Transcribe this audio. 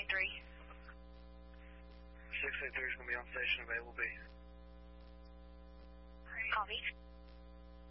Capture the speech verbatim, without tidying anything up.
eight three. six eight three is going to be on station, available B. Copy.